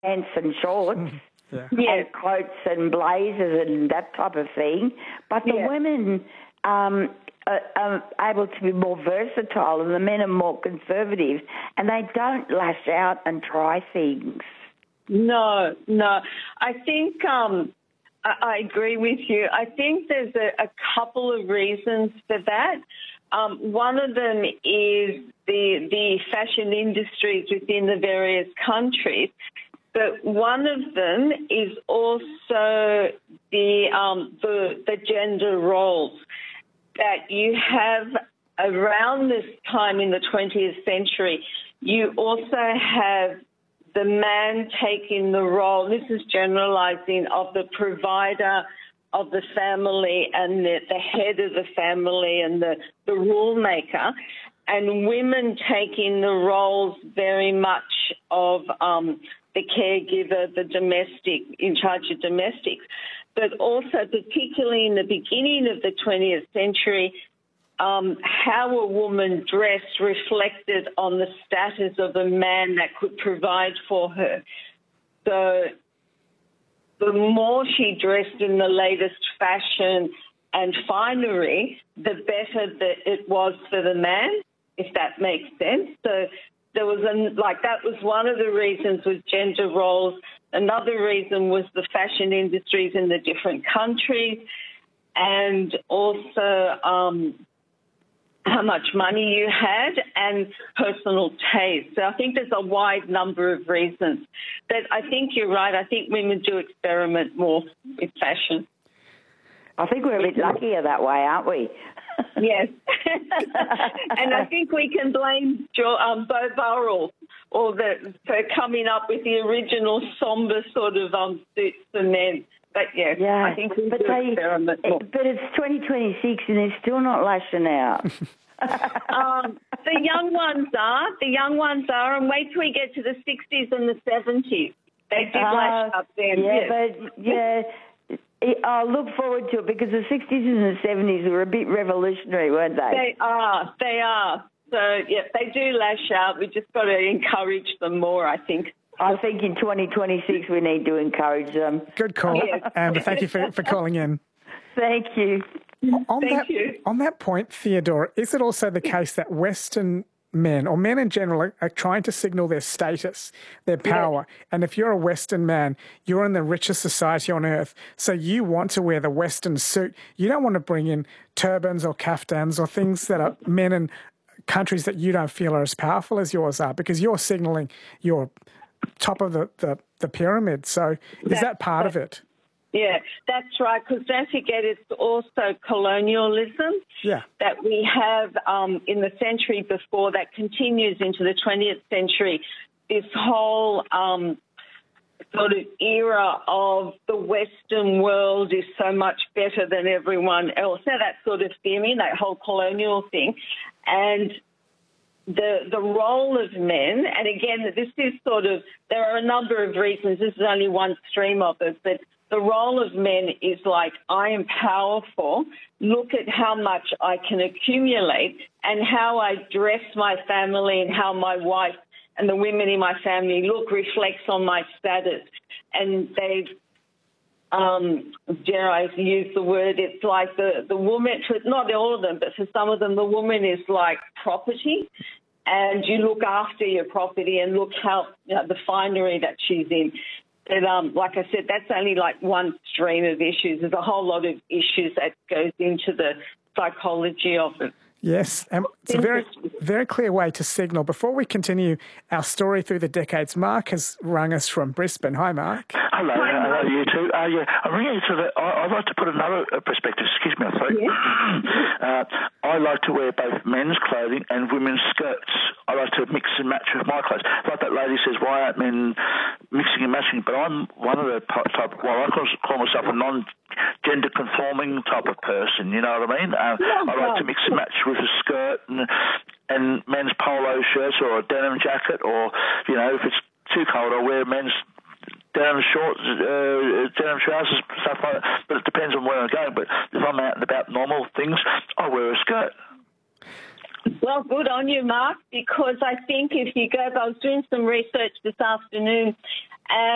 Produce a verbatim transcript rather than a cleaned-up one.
pants and shorts. Yeah. Yeah. And coats and blazers and that type of thing. But the Yeah. women um, are, are able to be more versatile and the men are more conservative and they don't lash out and try things. No, no. I think um, I, I agree with you. I think there's a, a couple of reasons for that. Um, one of them is the the fashion industries within the various countries. But one of them is also the um, the, the gender roles that you have around this time in the twentieth century. You also have the man taking the role, this is generalising, of the provider of the family and the, the head of the family and the, the rule maker, and women taking the roles very much of um, the caregiver, the domestic, in charge of domestics. But also, particularly in the beginning of the twentieth century, um, how a woman dressed reflected on the status of a man that could provide for her. So the more she dressed in the latest fashion and finery, the better that it was for the man, if that makes sense. So there was, a, like, that was one of the reasons with gender roles. Another reason was the fashion industries in the different countries, and also um, how much money you had and personal taste. So I think there's a wide number of reasons. But I think you're right. I think women do experiment more with fashion. I think we're a bit luckier that way, aren't we? Yes. And I think we can blame jo- um, Beau Burrell or the, for coming up with the original sombre sort of um, suits for men. But, yeah, yeah. I think we but do they, experiment more. But it's twenty twenty-six and they're still not lashing out. um, the young ones are. The young ones are. And wait till we get to the sixties and the seventies. They did uh, lash up then. Yeah, yes. but, yeah... I look forward to it because the sixties and the seventies were a bit revolutionary, weren't they? They are. They are. So, yeah, they do lash out. We just got to encourage them more, I think. I think in twenty twenty-six we need to encourage them. Good call, Yes. Amber. Thank you for, for calling in. Thank you. On Thank that, you. On that point, Theodora, is it also the case that Western men, or men in general, are, are trying to signal their status, their power? Yes. And if you're a Western man, you're in the richest society on earth, so you want to wear the Western suit. You don't want to bring in turbans or kaftans or things that are men in countries that you don't feel are as powerful as yours are, because you're signalling you're top of the, the, the pyramid. So is that's, that part of it? Yeah, that's right, because don't forget it's also colonialism yeah. that we have um, in the century before that continues into the twentieth century, this whole um, sort of era of the Western world is so much better than everyone else. Now, that sort of theory, that whole colonial thing, and the the role of men, and again, this is sort of, there are a number of reasons, this is only one stream of it, but the role of men is like, I am powerful, look at how much I can accumulate and how I dress my family and how my wife and the women in my family look reflects on my status. And they, um, dare I use the word, it's like the, the woman, for not all of them, but for some of them, the woman is like property. And you look after your property and look how, you know, the finery that she's in. But um, like I said, that's only like one stream of issues. There's a whole lot of issues that goes into the psychology of it. Yes, um, it's a very, very clear way to signal. Before we continue our story through the decades, Mark has rung us from Brisbane. Hi, Mark. Hello, hello, you two. Uh, yeah, I'm ringing to the. I, I'd like to put another perspective. Excuse me, sorry. Yeah. uh, I like to wear both men's clothing and women's skirts. I like to mix and match with my clothes. Like that lady says, why aren't men mixing and matching? But I'm one of the type. Well, I call myself a non-gender conforming type of person. You know what I mean? Uh, yeah, I like to mix and match with a skirt and, and men's polo shirts or a denim jacket, or you know, if it's too cold, I wear men's denim shorts, uh, denim trousers, stuff like that. But it depends on where I'm going. But if I'm out and about normal things, I wear a skirt. Well, good on you, Mark, because I think if you go, I was doing some research this afternoon, and